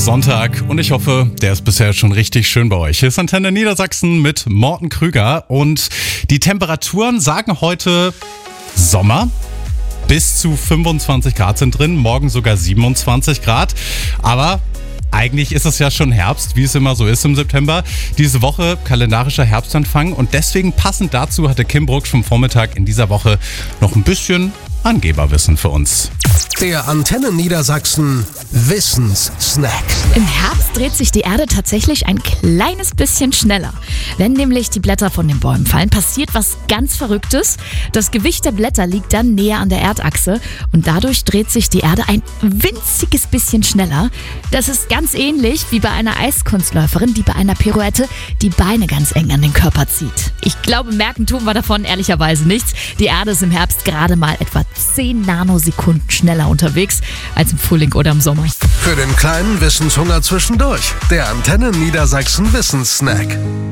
Sonntag und ich hoffe, der ist bisher schon richtig schön bei euch. Hier ist Antenne Niedersachsen mit Morten Krüger und die Temperaturen sagen heute Sommer. Bis zu 25 Grad sind drin, morgen sogar 27 Grad. Aber eigentlich ist es ja schon Herbst, wie es immer so ist im September. Diese Woche kalendarischer Herbstanfang und deswegen passend dazu hatte Kim Bruck schon Vormittag in dieser Woche noch ein bisschen Angeberwissen für uns. Der Antenne Niedersachsen Wissenssnack. Im Herbst dreht sich die Erde tatsächlich ein kleines bisschen schneller. Wenn nämlich die Blätter von den Bäumen fallen, passiert was ganz Verrücktes. Das Gewicht der Blätter liegt dann näher an der Erdachse und dadurch dreht sich die Erde ein winziges bisschen schneller. Das ist ganz ähnlich wie bei einer Eiskunstläuferin, die bei einer Pirouette die Beine ganz eng an den Körper zieht. Ich glaube, merken tun wir davon ehrlicherweise nichts. Die Erde ist im Herbst gerade mal etwa 10 Nanosekunden schneller unterwegs als im Frühling oder im Sommer. Für den kleinen Wissenshunger zwischendurch. Der Antenne Niedersachsen Wissenssnack.